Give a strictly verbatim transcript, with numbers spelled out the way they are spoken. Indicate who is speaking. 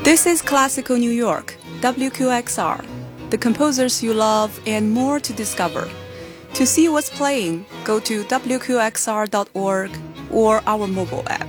Speaker 1: This is Classical New York, W Q X R, the composers you love and more to discover. To see what's playing, go to W Q X R dot org or our mobile app.